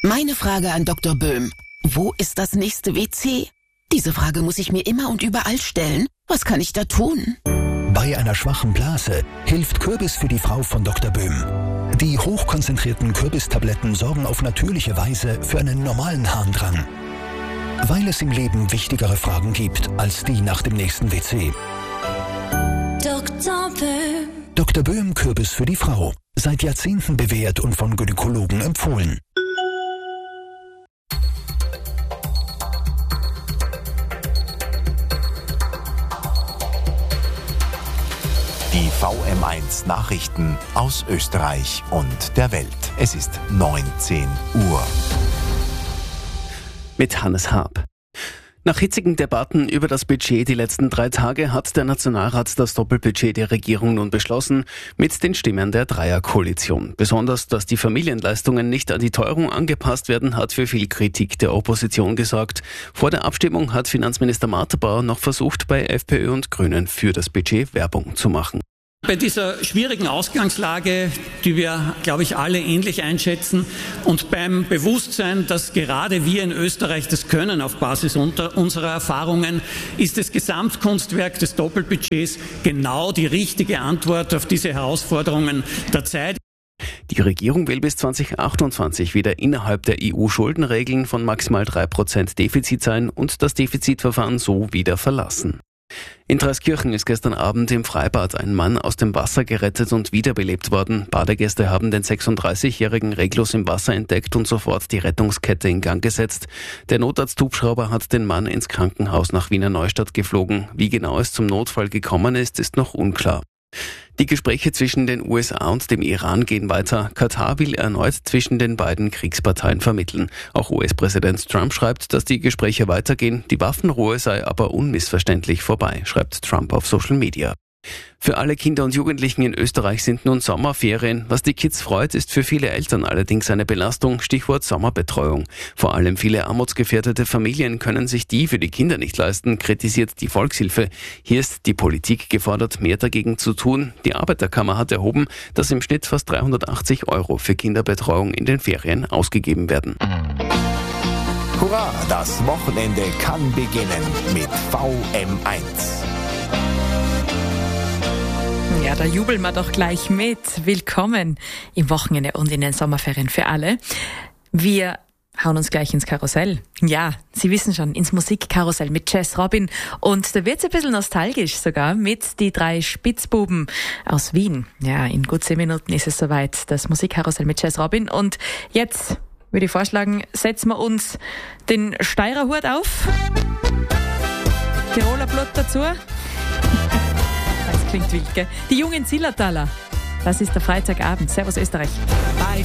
Meine Frage an Dr. Böhm. Wo ist das nächste WC? Diese Frage muss ich mir immer und überall stellen. Was kann ich da tun? Bei einer schwachen Blase hilft Kürbis für die Frau von Dr. Böhm. Die hochkonzentrierten Kürbistabletten sorgen auf natürliche Weise für einen normalen Harndrang. Weil es im Leben wichtigere Fragen gibt als die nach dem nächsten WC. Dr. Böhm. Dr. Böhm Kürbis für die Frau. Seit Jahrzehnten bewährt und von Gynäkologen empfohlen. Die VM1 Nachrichten aus Österreich und der Welt. Es ist 19 Uhr. Mit Hannes Haab. Nach hitzigen Debatten über das Budget die letzten 3 Tage hat der Nationalrat das Doppelbudget der Regierung nun beschlossen, mit den Stimmen der Dreierkoalition. Besonders, dass die Familienleistungen nicht an die Teuerung angepasst werden, hat für viel Kritik der Opposition gesorgt. Vor der Abstimmung hat Finanzminister Martha Bauer noch versucht, bei FPÖ und Grünen für das Budget Werbung zu machen. Bei dieser schwierigen Ausgangslage, die wir, glaube ich, alle ähnlich einschätzen, und beim Bewusstsein, dass gerade wir in Österreich das können auf Basis unserer Erfahrungen, ist das Gesamtkunstwerk des Doppelbudgets genau die richtige Antwort auf diese Herausforderungen der Zeit. Die Regierung will bis 2028 wieder innerhalb der EU-Schuldenregeln von maximal 3% Defizit sein und das Defizitverfahren so wieder verlassen. In Dreiskirchen ist gestern Abend im Freibad ein Mann aus dem Wasser gerettet und wiederbelebt worden. Badegäste haben den 36-jährigen reglos im Wasser entdeckt und sofort die Rettungskette in Gang gesetzt. Der Notarzthubschrauber hat den Mann ins Krankenhaus nach Wiener Neustadt geflogen. Wie genau es zum Notfall gekommen ist noch unklar. Die Gespräche zwischen den USA und dem Iran gehen weiter. Katar will erneut zwischen den beiden Kriegsparteien vermitteln. Auch US-Präsident Trump schreibt, dass die Gespräche weitergehen. Die Waffenruhe sei aber unmissverständlich vorbei, schreibt Trump auf Social Media. Für alle Kinder und Jugendlichen in Österreich sind nun Sommerferien. Was die Kids freut, ist für viele Eltern allerdings eine Belastung. Stichwort Sommerbetreuung. Vor allem viele armutsgefährdete Familien können sich die für die Kinder nicht leisten, kritisiert die Volkshilfe. Hier ist die Politik gefordert, mehr dagegen zu tun. Die Arbeiterkammer hat erhoben, dass im Schnitt fast 380 € für Kinderbetreuung in den Ferien ausgegeben werden. Hurra, das Wochenende kann beginnen mit VM1. Ja, da jubeln wir doch gleich mit. Willkommen im Wochenende und in den Sommerferien für alle. Wir hauen uns gleich ins Karussell. Ja, Sie wissen schon, ins Musikkarussell mit Jazz Robin. Und da wird's ein bisschen nostalgisch sogar mit die 3 Spitzbuben aus Wien. Ja, in gut 10 Minuten ist es soweit, das Musikkarussell mit Jazz Robin. Und jetzt würde ich vorschlagen, setzen wir uns den Steirerhut auf. Tiroler Blut dazu. Das klingt wild, gell? Die jungen Zillertaler. Das ist der Freitagabend. Servus Österreich. Bye.